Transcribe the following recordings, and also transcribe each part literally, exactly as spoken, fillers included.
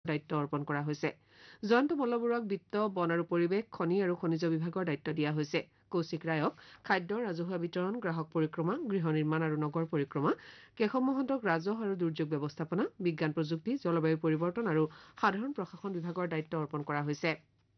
দায়িত্ব অৰ্পণ কৰা হৈছে জয়ন্ত মল্লবৰুৱাক বিত্ত বন আৰু পৰিৱেশ খনি আৰু খনিজ বিভাগৰ দায়িত্ব দিয়া হৈছে কৌশিক ৰায়ক খাদ্য ৰাজহুৱা বিতৰণ গ্ৰাহক পৰিক্ৰমা গৃহ নিৰ্মাণ আৰু নগৰ পৰিক্ৰমা কেশৱ মহন্তক ৰাজহ আৰু দুৰ্যোগ ব্যৱস্থাপনা বিজ্ঞান প্ৰযুক্তি জলবায়ু পৰিৱৰ্তন আৰু সাধাৰণ প্ৰশাসন বিভাগৰ দায়িত্ব অৰ্পণ কৰা হৈছে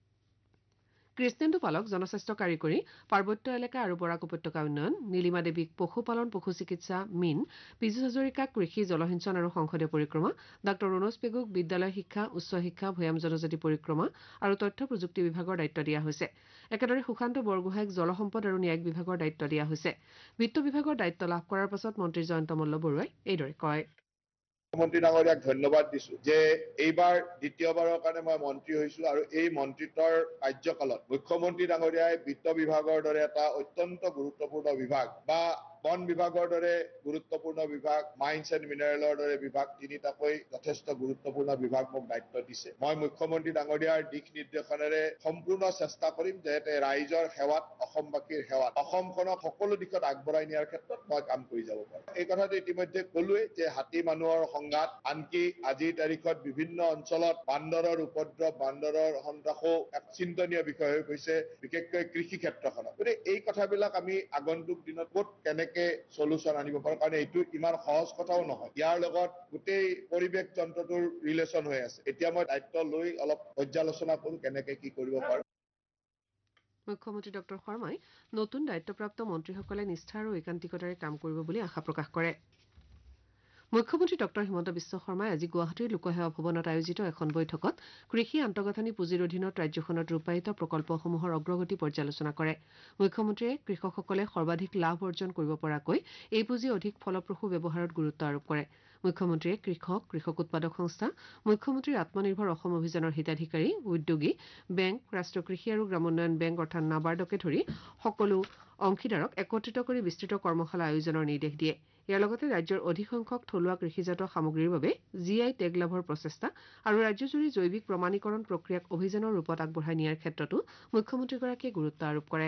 কৃষ্ণেন্দু পালক জনস্বাস্থ্য কাৰিকৰী পাৰ্বত্য এলেকা আৰু বৰাক উপত্যকা উন্নয়ন নীলিমা দেৱীক পশুপালন পশু চিকিৎসা মীন পীযুষ হাজৰিকাক কৃষি জলসিঞ্চন আৰু সংসদীয় পৰিক্ৰমা ডাঃ ৰণোজ পেগুক বিদ্যালয় শিক্ষা উচ্চ শিক্ষা ভৈয়াম জনজাতি পৰিক্ৰমা আৰু তথ্য প্ৰযুক্তি বিভাগৰ দায়িত্ব দিয়া হৈছে একেদৰে সুশান্ত বৰগোহাঁইক জলসম্পদ আৰু ন্যায়িক বিভাগৰ দায়িত্ব দিয়া হৈছে বিত্ত বিভাগৰ দায়িত্ব লাভ কৰাৰ পাছত মন্ত্ৰী জয়ন্ত মল্লবৰুৱাই এইদৰে কয় মুখ্যমন্ত্ৰী ডাঙৰীয়াক ধন্যবাদ দিছো যে এইবাৰ দ্বিতীয়বাৰৰ কাৰণে মই মন্ত্ৰী হৈছো আৰু এই মন্ত্ৰিত্বৰ কাৰ্যকালত মুখ্যমন্ত্ৰী ডাঙৰীয়াই বিত্ত বিভাগৰ দৰে এটা অত্যন্ত গুৰুত্বপূৰ্ণ বিভাগ বা বন বিভাগৰ দৰে গুৰুত্বপূৰ্ণ বিভাগ মাইন্স এণ্ড মিনাৰেলৰ দৰে বিভাগ তিনিটাকৈ যথেষ্ট গুৰুত্বপূৰ্ণ বিভাগ মোক দায়িত্ব দিছে মই মুখ্যমন্ত্ৰী ডাঙৰীয়াৰ দিশ নিৰ্দেশনেৰে সম্পূৰ্ণ চেষ্টা কৰিম যাতে ৰাইজৰ সেৱাত অসমবাসীৰ সেৱাত অসমখনক সকলো দিশত আগবঢ়াই নিয়াৰ ক্ষেত্ৰত মই কাম কৰি যাব পাৰো এই কথাটো ইতিমধ্যে ক'লোৱে যে হাতী মানুহৰ সংঘাত আনকি আজিৰ তাৰিখত বিভিন্ন অঞ্চলত বান্দৰৰ উপদ্ৰৱ বান্দৰৰ সন্ত্ৰাসো এক চিন্তনীয় বিষয় হৈ গৈছে বিশেষকৈ কৃষি ক্ষেত্ৰখনত গতিকে এই কথাবিলাক আমি আগন্তুক দিনত ক'ত কেনেকে চলুচন আনিব পাৰো কাৰণ এইটো ইমান সহজ কথাও নহয় ইয়াৰ লগত গোটেই পৰিৱেশ তন্ত্ৰটোৰ ৰিলেশ্যন হৈ আছে এতিয়া মই দায়িত্ব লৈ অলপ পৰ্যালোচনা কৰো কেনেকে কি কৰিব পাৰো মুখ্যমন্ত্ৰী ডক্টৰ শৰ্মাই নতুন দায়িত্বপ্ৰাপ্ত মন্ত্ৰীসকলে নিষ্ঠা আৰু ঐকান্তিকতাৰে কাম কৰিব বুলি আশা প্ৰকাশ কৰে মুখ্যমন্ত্ৰী ডক্টৰ হিমন্ত বিশ্ব শৰ্মাই আজি গুৱাহাটীৰ লোকসেৱা ভৱনত আয়োজিত এখন বৈঠকত কৃষি আন্তঃগাঁথনি পুঁজিৰ অধীনত ৰাজ্যখনত ৰূপায়িত প্ৰকল্পসমূহৰ অগ্ৰগতি পৰ্যালোচনা কৰে মুখ্যমন্ত্ৰীয়ে কৃষকসকলে সৰ্বাধিক লাভ অৰ্জন কৰিব পৰাকৈ এই পুঁজি অধিক ফলপ্ৰসূ ব্যৱহাৰত গুৰুত্ব আৰোপ কৰে মুখ্যমন্ত্ৰীয়ে কৃষক কৃষক উৎপাদক সংস্থা মুখ্যমন্ত্ৰীৰ আত্মনিৰ্ভৰ অসম অভিযানৰ হিতাধিকাৰী উদ্যোগী বেংক ৰাষ্ট্ৰীয় কৃষি আৰু গ্ৰামোন্নয়ন বেংক অৰ্থাৎ নাবাৰ্ডকে ধৰি সকলো অংশীদাৰক একত্ৰিত কৰি বিস্তৃত কৰ্মশালা আয়োজনৰ নিৰ্দেশ দিয়ে ইয়াৰ লগতে ৰাজ্যৰ অধিক সংখ্যক থলুৱা কৃষিজাত সামগ্ৰীৰ বাবে জি আই টেগ লাভৰ প্ৰচেষ্টা আৰু ৰাজ্যজুৰি জৈৱিক প্ৰমাণীকৰণ প্ৰক্ৰিয়াক অভিযানৰ ৰূপত আগবঢ়াই নিয়াৰ ক্ষেত্ৰতো মুখ্যমন্ত্ৰীগৰাকীয়ে গুৰুত্ব আৰোপ কৰে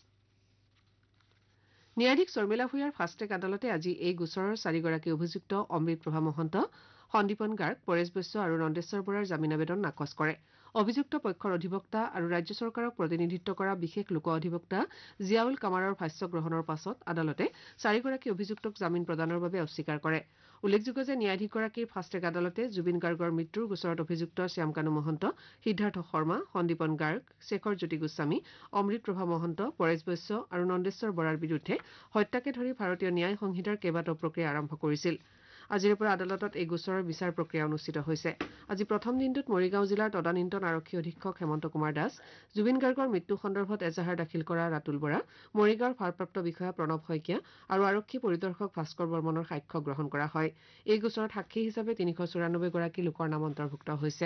ন্যায়াধীশ শৰ্মিলা ভূঞাৰ ফাষ্টেগ আদালতে আজি এই গোচৰৰ চাৰিগৰাকী অভিযুক্ত অমৃত প্ৰভা মহন্ত সন্দীপন গাৰ্গ পৰেশ বৈশ্য আৰু নন্দেশ্বৰ বৰাৰ জামিন আবেদন নাকচ কৰে অভিযুক্ত পক্ষৰ অধিবক্তা আৰু ৰাজ্য চৰকাৰক প্ৰতিনিধিত্ব কৰা বিশেষ লোক অধিবক্তা জিয়াউল কামাৰৰ ভাষ্য গ্ৰহণৰ পাছত আদালতে চাৰিগৰাকী অভিযুক্তক জামিন প্ৰদানৰ বাবে অস্বীকাৰ কৰে উল্লেখযোগ্য যে ন্যায়াধীশগৰাকীৰ ফাষ্টেগ আদালতে জুবিন গাৰ্গৰ মৃত্যুৰ গোচৰত অভিযুক্ত শ্যামকানু মহন্ত সিদ্ধাৰ্থ শৰ্মা সন্দীপন গাৰ্গ শেখৰ জ্যোতি গোস্বামী অমৃত প্ৰভা মহন্ত পৰেশ বৈশ্য আৰু নন্দেশ্বৰ বৰাৰ বিৰুদ্ধে হত্যাকে ধৰি ভাৰতীয় ন্যায় সংহিতাৰ কেইবাটাও প্ৰক্ৰিয়া আৰম্ভ কৰিছিল আজিৰ পৰা আদালতত এই গোচৰৰ বিচাৰ প্ৰক্ৰিয়া অনুষ্ঠিত হৈছে আজি প্ৰথম দিনটোত মৰিগাঁও জিলাৰ তদানীন্তন আৰক্ষী অধীক্ষক হেমন্ত কুমাৰ দাস জুবিন গাৰ্গৰ মৃত্যু সন্দৰ্ভত এজাহাৰ দাখিল কৰা ৰাতুল বৰা মৰিগাঁৱৰ ভাৰপ্ৰাপ্ত বিষয়া প্ৰণৱ শইকীয়া আৰু আৰক্ষী পৰিদৰ্শক ভাস্কৰ বৰ্মনৰ সাক্ষ্য গ্ৰহণ কৰা হয় এই গোচৰত সাক্ষী হিচাপে তিনিশ চৌৰানব্বৈ গৰাকী লোকৰ নাম অন্তৰ্ভুক্ত হৈছে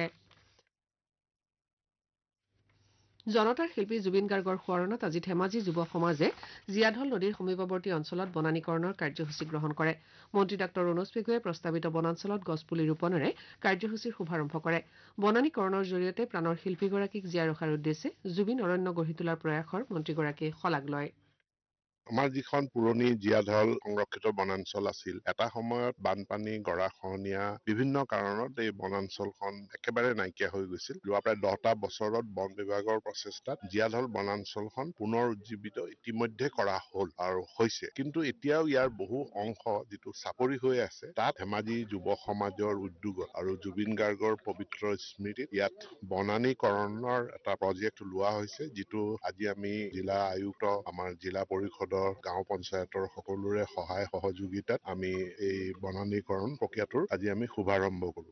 জনতাৰ শিল্পী জুবিন গাৰ্গৰ সোঁৱৰণত আজি ধেমাজি যুৱ সমাজে জীয়াঢল নদীৰ সমীপৱৰ্তী অঞ্চলত বনানীকৰণৰ কাৰ্যসূচী গ্ৰহণ কৰে মন্ত্ৰী ডাঃ ৰণোজ পেগুৱে প্ৰস্তাৱিত বনাঞ্চলত গছপুলি ৰোপণেৰে কাৰ্যসূচীৰ শুভাৰম্ভ কৰে বনানীকৰণৰ জৰিয়তে প্ৰাণৰ শিল্পীগৰাকীক জীয়াই ৰখাৰ উদ্দেশ্যে জুবিন অৰণ্য গঢ়ি তোলাৰ প্ৰয়াসৰ মন্ত্ৰীগৰাকীয়ে শলাগ লয় আমাৰ যিখন পুৰণি জীয়াঢল সংৰক্ষিত বনাঞ্চল আছিল এটা সময়ত বানপানী গৰাখহনীয়া বিভিন্ন কাৰণত এই বনাঞ্চলখন একেবাৰে নাইকিয়া হৈ গৈছিল যোৱা প্ৰায় দহটা বছৰত বন বিভাগৰ প্ৰচেষ্টাত জীয়াঢল বনাঞ্চলখন পুনৰ উজ্জীৱিত ইতিমধ্যে কৰা হ'ল আৰু হৈছে কিন্তু এতিয়াও ইয়াৰ বহু অংশ যিটো চাপৰি হৈ আছে তাত ধেমাজি যুৱ সমাজৰ উদ্যোগত আৰু জুবিন গাৰ্গৰ পবিত্ৰ স্মৃতিত ইয়াত বনানীকৰণৰ এটা প্ৰজেক্ট লোৱা হৈছে যিটো আজি আমি জিলা আয়ুক্ত আমাৰ জিলা পৰিষদৰ গাঁও পঞ্চায়তৰ সকলোৰে সহায় সহযোগিতাত আমি এই বনানীকৰণ প্ৰক্ৰিয়াটোৰ আজি আমি শুভাৰম্ভ কৰো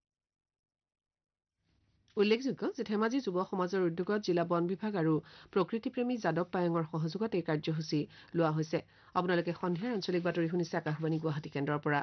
উল্লেখযোগ্য যে ধেমাজি যুৱ সমাজৰ উদ্যোগত জিলা বন বিভাগ আৰু প্ৰকৃতিপ্ৰেমী যাদৱ পায়েঙৰ সহযোগত এই কাৰ্যসূচী লোৱা হৈছে আপোনালোকে সন্ধিয়াৰ আঞ্চলিক বাতৰি শুনিছে আকাশবাণী গুৱাহাটী কেন্দ্ৰৰ পৰা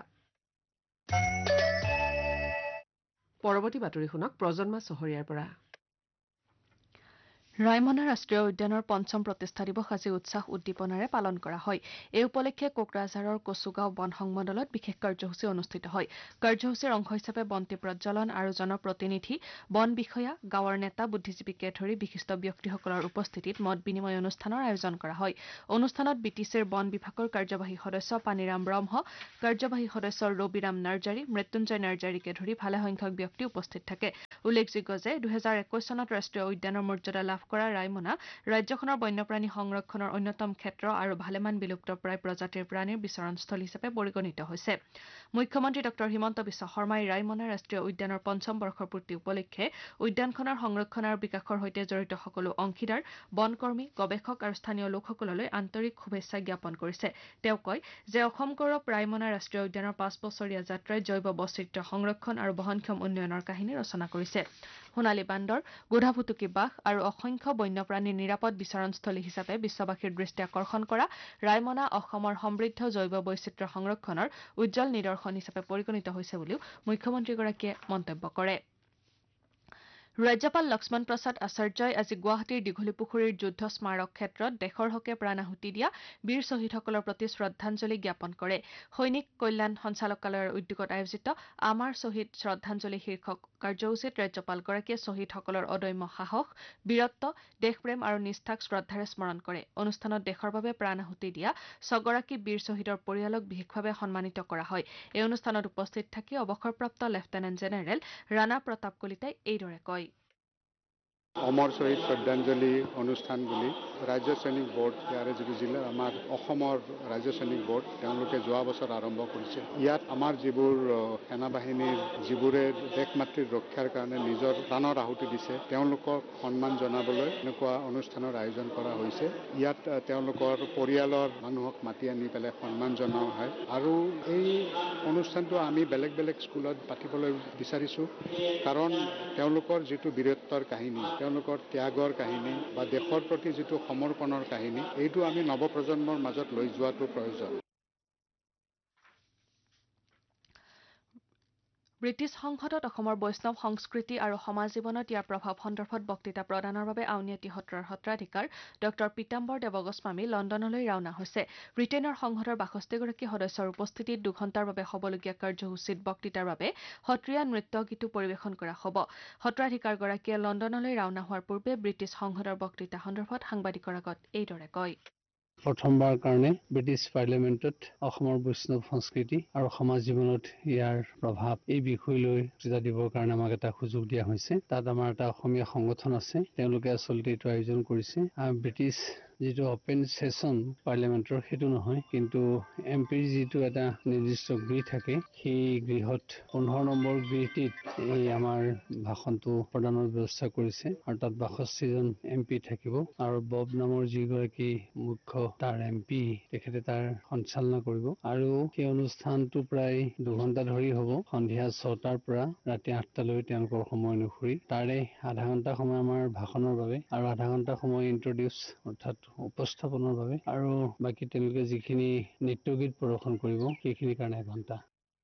পৰৱৰ্তী বাতৰি শুনক প্ৰজন্মা চহৰীয়াৰ পৰা ৰায়মনা ৰাষ্ট্ৰীয় উদ্যানৰ পঞ্চম প্ৰতিষ্ঠা দিৱস আজি উৎসাহ উদ্দীপনাৰে পালন কৰা হয়। এই উপলক্ষে কোকৰাঝাৰৰ কচুগাঁও বন সংমণ্ডলত বিশেষ কাৰ্যসূচী অনুষ্ঠিত হয়। কাৰ্যসূচীৰ অংশ হিচাপে বন্তি প্ৰজ্বলন আৰু জনপ্ৰতিনিধি, বন বিষয়া, গাঁৱৰ নেতা বুদ্ধিজীৱীকে ধৰি বিশিষ্ট ব্যক্তিসকলৰ উপস্থিতিত মত বিনিময় অনুষ্ঠানৰ আয়োজন কৰা হয়। অনুষ্ঠানত বি টি চিৰ বন বিভাগৰ কাৰ্যবাহী সদস্য পানীৰাম ব্ৰহ্ম, কাৰ্যবাহী সদস্য ৰবিৰাম নাৰ্জাৰী, মৃত্যুঞ্জয় নাৰ্জাৰীকে ধৰি ভালেসংখ্যক ব্যক্তি উপস্থিত থাকে। উল্লেখযোগ্য যে দুহেজাৰ একৈশ চনত ৰাষ্ট্ৰীয় উদ্যানৰ মৰ্যাদা লাভ কৰা ৰায়মনা ৰাজ্যখনৰ বন্যপ্ৰাণী সংৰক্ষণৰ অন্যতম ক্ষেত্ৰ আৰু ভালেমান বিলুপ্তপ্ৰায় প্ৰজাতিৰ প্ৰাণীৰ বিচৰণস্থল হিচাপে পৰিগণিত হৈছে। মুখ্যমন্ত্ৰী ডক্টৰ হিমন্ত বিশ্ব শৰ্মাই ৰায়মনা ৰাষ্ট্ৰীয় উদ্যানৰ পঞ্চম বৰ্ষৰ পূৰ্তি উপলক্ষে উদ্যানখনৰ সংৰক্ষণ আৰু বিকাশৰ সৈতে জড়িত সকলো অংশীদাৰ, বনকৰ্মী, গৱেষক আৰু স্থানীয় লোকসকললৈ আন্তৰিক শুভেচ্ছা জ্ঞাপন কৰিছে। তেওঁ কয় যে অসম গৌৰৱ ৰায়মনা ৰাষ্ট্ৰীয় উদ্যানৰ পাঁচ বছৰীয়া যাত্ৰাই জৈৱ বৈচিত্ৰ্য সংৰক্ষণ আৰু বহনক্ষম উন্নয়নৰ কাহিনী ৰচনা কৰিছে। সোণালী বান্দৰ, গোধাভুতুকি বাঘ আৰু অসংখ্য বন্যপ্ৰাণীৰ নিৰাপদ বিচৰণস্থলী হিচাপে বিশ্ববাসীৰ দৃষ্টি আকৰ্ষণ কৰা ৰায়মনা অসমৰ সমৃদ্ধ জৈৱ বৈচিত্ৰ্য সংৰক্ষণৰ উজ্জ্বল নিদৰ্শন হিচাপে পৰিগণিত হৈছে বুলিও মুখ্যমন্ত্ৰীগৰাকীয়ে মন্তব্য কৰে। ৰাজ্যপাল লক্ষ্মণ প্ৰসাদ আচাৰ্যই আজি গুৱাহাটীৰ দীঘলীপুখুৰীৰ যুদ্ধ স্মাৰক ক্ষেত্ৰত দেশৰ হকে প্ৰাণ আহুতি দিয়া বীৰ শ্বহীদসকলৰ প্ৰতি শ্ৰদ্ধাঞ্জলি জ্ঞাপন কৰে। সৈনিক কল্যাণ সঞ্চালকালয়ৰ উদ্যোগত আয়োজিত আমাৰ শ্বহীদ শ্ৰদ্ধাঞ্জলি শীৰ্ষক কাৰ্যসূচীত ৰাজ্যপালগৰাকীয়ে শ্বহীদসকলৰ অদম্য সাহস, বীৰত্ব, দেশপ্ৰেম আৰু নিষ্ঠাক শ্ৰদ্ধাৰে স্মৰণ কৰে। অনুষ্ঠানত দেশৰ বাবে প্ৰাণ আহুতি দিয়া ছগৰাকী বীৰ শ্বহীদৰ পৰিয়ালক বিশেষভাৱে সন্মানিত কৰা হয়। এই অনুষ্ঠানত উপস্থিত থাকি অৱসৰপ্ৰাপ্ত লেফটেনেণ্ট জেনেৰেল ৰাণা প্ৰতাপ কলিতাই এইদৰে কয়। অমৰ শ্বহীদ শ্ৰদ্ধাঞ্জলি অনুষ্ঠান বুলি ৰাজ্য সৈনিক বোৰ্ড, ইয়াৰে যিটো জিলা আমাৰ অসমৰ ৰাজ্য সৈনিক বোৰ্ড, তেওঁলোকে যোৱা বছৰ আৰম্ভ কৰিছে। ইয়াত আমাৰ যিবোৰ সেনা বাহিনীৰ যিবোৰে দেশ মাতৃৰ ৰক্ষাৰ কাৰণে নিজৰ প্ৰাণৰ আহুতি দিছে, তেওঁলোকক সন্মান জনাবলৈ এনেকুৱা অনুষ্ঠানৰ আয়োজন কৰা হৈছে। ইয়াত তেওঁলোকৰ পৰিয়ালৰ মানুহক মাতি আনি পেলাই সন্মান জনোৱা হয়। আৰু এই অনুষ্ঠানটো আমি বেলেগ বেলেগ স্কুলত পাতিবলৈ বিচাৰিছোঁ, কাৰণ তেওঁলোকৰ যিটো বীৰত্বৰ কাহিনী, তেওঁলোকৰ ত্যাগৰ কাহিনী বা দেশৰ প্ৰতি যিটো সমৰ্পণৰ কাহিনী, এইটো আমি নৱপ্ৰজন্মৰ মাজত লৈ যোৱাটো প্ৰয়োজন। ব্ৰিটিছ সংসদত অসমৰ বৈষ্ণৱ সংস্কৃতি আৰু সমাজ জীৱনত ইয়াৰ প্ৰভাৱ সন্দৰ্ভত বক্তৃতা প্ৰদানৰ বাবে আউনীআটী সত্ৰৰ সত্ৰাধিকাৰ ডক্টৰ পীতাম্বৰ দেৱগোস্বামী লণ্ডনলৈ ৰাওনা হৈছে। ব্ৰিটেইনৰ সংসদৰ বাষষ্ঠিগৰাকী সদস্যৰ উপস্থিতিত দুঘণ্টাৰ বাবে হ'বলগীয়া কাৰ্যসূচীত বক্তৃতাৰ বাবে সত্ৰীয়া নৃত্য গীতো পৰিৱেশন কৰা হ'ব। সত্ৰাধিকাৰগৰাকীয়ে লণ্ডনলৈ ৰাওনা হোৱাৰ পূৰ্বে ব্ৰিটিছ সংসদৰ বক্তৃতা সন্দৰ্ভত সাংবাদিকৰ আগত এইদৰে কয়। প্ৰথমবাৰ কাৰণে ব্ৰিটিছ পাৰ্লিয়ামেণ্টত অসমৰ বৈষ্ণৱ সংস্কৃতি আৰু সমাজ জীৱনত ইয়াৰ প্ৰভাৱ এই বিষয় লৈ বক্তৃতা দিবৰ কাৰণে আমাক এটা সুযোগ দিয়া হৈছে। তাত আমাৰ এটা অসমীয়া সংগঠন আছে, তেওঁলোকে আচলতে এইটো আয়োজন কৰিছে। ব্ৰিটিছ যিটো অপেন ছেছন পাৰ্লিয়ামেণ্টৰ সেইটো নহয়, কিন্তু এম পিৰ যিটো এটা নিৰ্দিষ্ট গৃহ থাকে, সেই গৃহত পোন্ধৰ নম্বৰ গৃহটিত এই আমাৰ ভাষণটো প্ৰদানৰ ব্যৱস্থা কৰিছে। আৰু তাত বাষষ্ঠিজন এম পি থাকিব আৰু বব নামৰ যিগৰাকী মুখ্য তাৰ এম পি, তেখেতে তাৰ সঞ্চালনা কৰিব। আৰু সেই অনুষ্ঠানটো প্ৰায় দুঘণ্টা ধৰি হ'ব, সন্ধিয়া ছটাৰ পৰা ৰাতি আঠটালৈ তেওঁলোকৰ সময় অনুসৰি। তাৰে আধা ঘণ্টা সময় আমাৰ ভাষণৰ বাবে আৰু আধা ঘণ্টা সময় ইন্ট্ৰডিউচ অৰ্থাৎ উপস্থাপনৰ বাবে, আৰু বাকী তেওঁলোকে যিখিনি নৃত্য গীত প্ৰদৰ্শন কৰিব সেইখিনিৰ কাৰণে এঘণ্টা।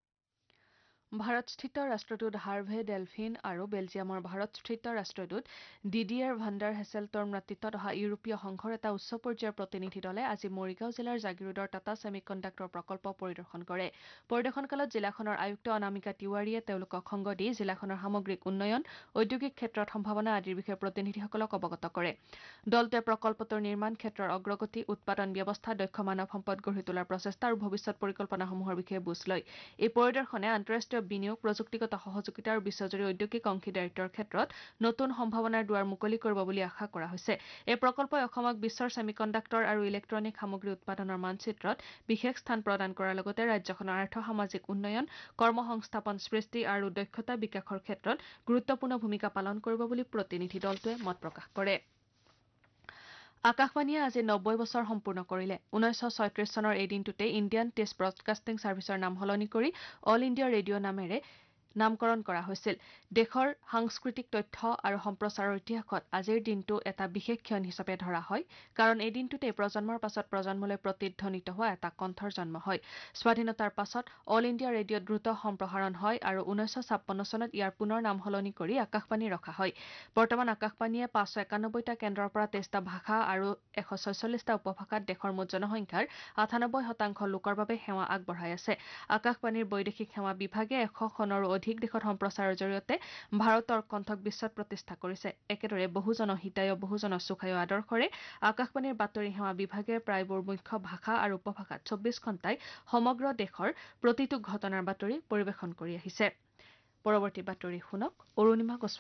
ভাৰতস্থিত ৰাষ্ট্ৰদূত হাৰ্ভে ডেলফিন আৰু বেলজিয়ামৰ ভাৰতস্থিত ৰাষ্ট্ৰদূত ডিডিয়েৰ ভাণ্ডাৰ হেছেলটৰ নেতৃত্বত অহা ইউৰোপীয় সংঘৰ এটা উচ্চ পৰ্যায়ৰ প্ৰতিনিধি দলে আজি মৰিগাঁও জিলাৰ জাগিৰোডৰ টাটা ছেমিকণ্ডাক্টৰ প্ৰকল্প পৰিদৰ্শন কৰে। পৰিদৰ্শনকালত জিলাখনৰ আয়ুক্ত অনামিকা তিৱাৰীয়ে তেওঁলোকক সংগ দি জিলাখনৰ সামগ্ৰিক উন্নয়ন, ঔদ্যোগিক ক্ষেত্ৰত সম্ভাৱনা আদিৰ বিষয়ে প্ৰতিনিধিসকলক অৱগত কৰে। দলটোৱে প্ৰকল্পটোৰ নিৰ্মাণ ক্ষেত্ৰৰ অগ্ৰগতি, উৎপাদন ব্যৱস্থা, দক্ষ মানৱ সম্পদ গঢ়ি তোলাৰ প্ৰচেষ্টা আৰু ভৱিষ্যৎ পৰিকল্পনাসমূহৰ বিষয়ে বুজ লয়। এই পৰিদৰ্শনে আন্তঃৰাষ্ট্ৰীয় বিনিয়োগ, প্ৰযুক্তিগত সহযোগিতা আৰু বিশ্বজুৰি ঔদ্যোগিক অংশীদাৰিত্বৰ ক্ষেত্ৰত নতুন সম্ভাৱনাৰ দুৱাৰ মুকলি কৰিব বুলি আশা কৰা হৈছে। এই প্ৰকল্পই অসমক বিশ্বৰ ছেমিকণ্ডাক্টৰ আৰু ইলেক্ট্ৰনিক সামগ্ৰী উৎপাদনৰ মানচিত্ৰত বিশেষ স্থান প্ৰদান কৰাৰ লগতে ৰাজ্যখনৰ আৰ্থ-সামাজিক উন্নয়ন, কৰ্মসংস্থাপন সৃষ্টি আৰু দক্ষতা বিকাশৰ ক্ষেত্ৰত গুৰুত্বপূৰ্ণ ভূমিকা পালন কৰিব বুলি প্ৰতিনিধি দলটোৱে মত প্ৰকাশ কৰে। আকাশবাণীয়ে আজি নব্বৈ বছৰ সম্পূৰ্ণ কৰিলে। ঊনৈছশ ছয়ত্ৰিশ চনৰ এই দিনটোতে ইণ্ডিয়ান টেষ্ট ব্ৰডকাষ্টিং ছাৰ্ভিচৰ নাম সলনি কৰি অল ইণ্ডিয়া ৰেডিঅ' নামেৰে নামকৰণ কৰা হৈছিল। দেশৰ সাংস্কৃতিক তথ্য আৰু সম্প্ৰচাৰৰ ইতিহাসত আজিৰ দিনটো এটা বিশেষ ক্ষণ হিচাপে ধৰা হয় কাৰণ এই দিনটোতে প্ৰজন্মৰ পাছত প্ৰজন্মলৈ প্ৰতিধ্বনিত হোৱা এটা কণ্ঠৰ জন্ম হয়। স্বাধীনতাৰ পাছত অল ইণ্ডিয়া ৰেডিঅ'ত দ্ৰুত সম্প্ৰসাৰণ হয় আৰু ঊনৈছশ ছাপন্ন চনত ইয়াৰ পুনৰ নাম সলনি কৰি আকাশবাণী ৰখা হয়। বৰ্তমান আকাশবাণীয়ে পাঁচশ একানব্বৈটা কেন্দ্ৰৰ পৰা তেইছটা ভাষা আৰু এশ ছয়চল্লিছটা উপভাষাত দেশৰ মুঠ জনসংখ্যাৰ আঠানব্বৈ শতাংশ লোকৰ বাবে সেৱা আগবঢ়াই আছে। আকাশবাণীৰ বৈদেশিক সেৱা বিভাগে এশখনৰো অধিক দেশত সম্প্ৰচাৰৰ জৰিয়তে ভাৰতৰ কণ্ঠক বিশ্বত প্ৰতিষ্ঠা কৰিছে। একেদৰে বহুজন হিতায় বহুজন সুখায় আদৰ্শৰে আকাশবাণীৰ বাতৰি সেৱা বিভাগে প্ৰায়বোৰ মুখ্য ভাষা আৰু উপভাষাত চৌব্বিছ ঘণ্টাই সমগ্ৰ দেশৰ প্ৰতিটো ঘটনাৰ বাতৰি পৰিৱেশন কৰি আহিছে। পৰৱৰ্তী বাতৰি শুনক অৰুণিমা গোস্বামী।